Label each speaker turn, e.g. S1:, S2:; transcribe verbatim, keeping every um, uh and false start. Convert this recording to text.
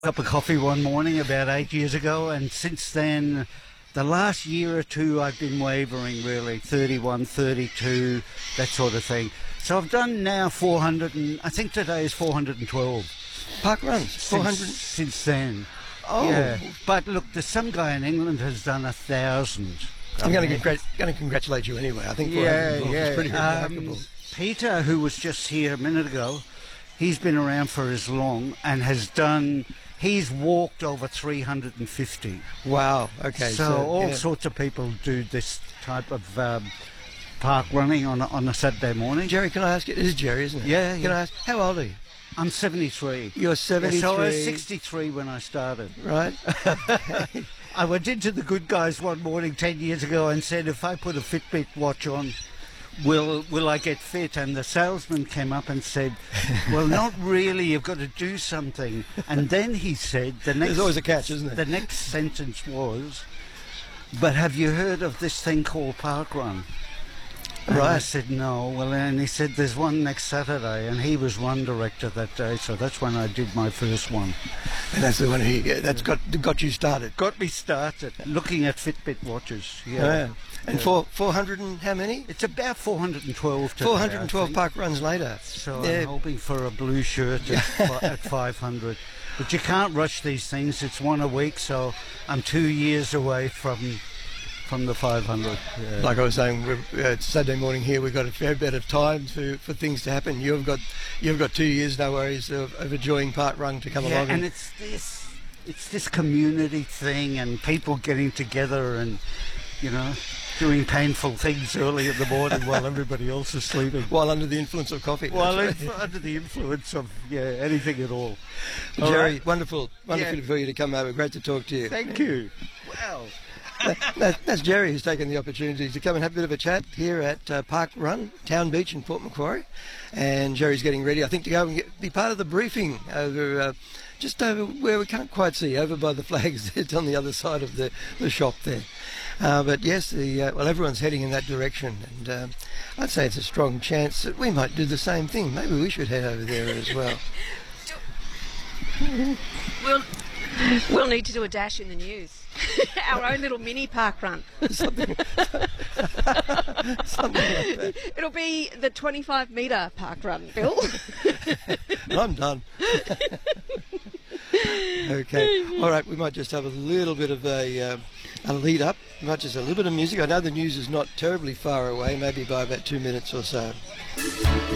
S1: Cup of coffee one morning about eight years ago, and since then, the last year or two, I've been wavering really, thirty-one, thirty-two, that sort of thing. So I've done now four hundred, and I think today is four hundred twelve.
S2: Park runs, four hundred?
S1: Since, since then.
S2: Oh.
S1: Yeah. But look, there's some guy in England has done a thousand.
S2: I'm going to congr- going to congratulate you anyway. I think
S1: yeah, yeah.
S2: It's pretty remarkable.
S1: Um, Peter, who was just here a minute ago, he's been around for as long and has done... He's walked over three hundred fifty.
S2: Wow, okay.
S1: So,
S2: So,
S1: all
S2: yeah.
S1: sorts of people do this type of um, park running on a, on a Saturday morning.
S2: Jerry, can I ask you? It is Jerry, isn't it?
S1: Yeah,
S2: Can
S1: yeah.
S2: I ask, how old are you?
S1: I'm seventy-three.
S2: You're seventy-three.
S1: Yeah, so I was sixty-three when I started.
S2: Right.
S1: I went into the good guys one morning ten years ago and said, if I put a Fitbit watch on, will will I get fit? And the salesman came up and said, well, not really, you've got to do something. And then he said, the next...
S2: There's always a catch, isn't there?
S1: The next sentence was, but have you heard of this thing called Park Run? And I
S2: Right.
S1: said, no. Well, and he said, there's one next Saturday, and he was run director that day, so that's when I did my first one.
S2: And that's the one he, that's got got you started.
S1: Got me started looking at Fitbit watches. Yeah.
S2: Yeah. And
S1: Yeah.
S2: for four hundred and how many?
S1: It's about four hundred twelve today,
S2: four hundred twelve
S1: I think.
S2: park runs later.
S1: So
S2: Yeah.
S1: I'm hoping for a blue shirt at, fi- at five hundred. But you can't rush these things. It's one a week, so I'm two years away from from the five hundred. Yeah.
S2: Like I was saying, we're, uh, it's Saturday morning here. We've got a fair bit of time for, for things to happen. You've got you've got two years, no worries, of, of enjoying Park Run to come
S1: yeah,
S2: along.
S1: and it's this it's this community thing and people getting together and, you know, doing painful things early in the morning while everybody else is sleeping.
S2: while under the influence of coffee.
S1: While
S2: That's
S1: in,
S2: right.
S1: under the influence of, yeah, anything at all.
S2: Well,
S1: All
S2: Jerry,
S1: right.
S2: wonderful, wonderful
S1: Yeah.
S2: for you to come over. Great to talk to you.
S1: Thank you. Wow.
S2: That, that's Jerry who's taken the opportunity to come and have a bit of a chat here at uh, Park Run, Town Beach in Port Macquarie. And Jerry's getting ready, I think, to go and get, be part of the briefing over, uh, just over where we can't quite see, over by the flags. It's on the other side of the, the shop there. Uh, but yes, the, uh, well, everyone's heading in that direction. And um, I'd say it's a strong chance that we might do the same thing. Maybe we should head over there as well.
S3: We'll, we'll need to do a dash in the news. Our own little mini park run.
S2: Something, something like that.
S3: It'll be the twenty-five metre park run, Bill.
S2: I'm done. Okay. All right. We might just have a little bit of a, uh, a lead up. We might just a little bit of music. I know the news is not terribly far away, maybe by about two minutes or so.